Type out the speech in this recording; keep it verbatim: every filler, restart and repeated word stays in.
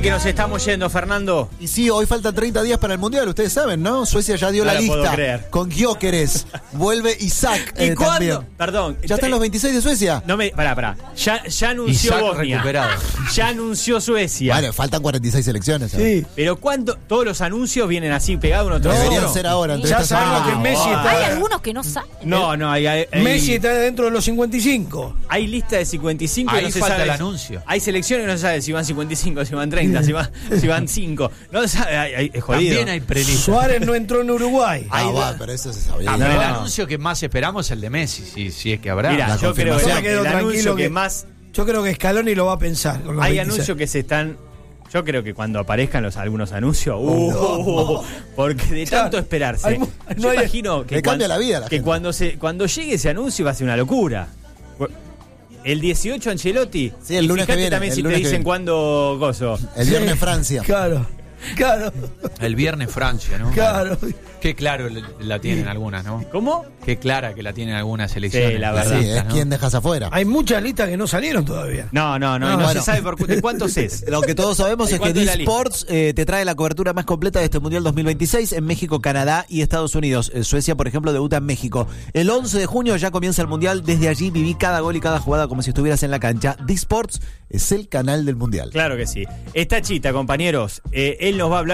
Que nos estamos yendo, Fernando. Y sí, hoy faltan treinta días para el Mundial, ustedes saben, ¿no? Suecia ya dio No la la puedo lista creer. con Gyökeres. Vuelve Isaac ¿Y eh, cuándo? también. Perdón. ¿Ya están los veintiséis de Suecia? No me. Pará, pará. Ya, ya anunció Isaac Bosnia. recuperado. Ya anunció Suecia. Bueno, faltan cuarenta y seis selecciones. ¿sabes? Sí. Pero ¿cuánto? Todos los anuncios vienen así pegados uno tras Deberían otro. ser ahora. entre Ya esta sabemos semana. que Messi Ah, está, Hay algunos que no saben. No, no, hay, hay, hay- Messi está dentro de los cincuenta y cinco. hay lista de cincuenta y cinco y Ahí no se falta sabe. el anuncio. Hay selecciones que no se sabe si van cincuenta y cinco, si van treinta, si van, si van cinco. No se sabe, hay- hay- es jodido. También hay prelista. Suárez no entró en Uruguay. Ah, Hay- va, pero eso se sabía. Ah, pero el No. anuncio que más esperamos es el de Messi, si, si es que habrá. Mira, la yo creo confirmación. que Yo me quedo el anuncio tranquilo que, que- más. Yo creo que Scaloni lo va a pensar. Con los Hay veintiséis. anuncios que se están. Yo creo que cuando aparezcan los algunos anuncios, uh, porque de Claro. tanto esperarse. Hay mu- yo no hay- imagino que, Le cambia cuan- la vida a la que gente. cuando se cuando llegue ese anuncio va a ser una locura. El dieciocho Ancelotti. Sí, el y lunes que fíjate viene, también el si te lunes que dicen viene. cuándo gozo. El Sí. viernes Francia. Claro, claro, El viernes Francia, ¿no? claro. Qué claro la tienen algunas, ¿no? ¿Cómo? Qué clara que la tienen algunas selecciones. Sí, la Sí, verdad. es ¿no? quien dejas afuera. Hay muchas listas que no salieron todavía. No, no, no, No, y no bueno. se sabe por cu- de cuántos es. Lo que todos sabemos ¿Y es que cuánto es la lista? D-Sports eh, te trae la cobertura más completa de este Mundial dos mil veintiséis en México, Canadá y Estados Unidos. Eh, Suecia, por ejemplo, debuta en México. El once de junio ya comienza el Mundial. Desde allí viví cada gol y cada jugada como si estuvieras en la cancha. D-Sports es el canal del Mundial. Claro que sí. Está Chita, compañeros. Eh, él nos va a hablar.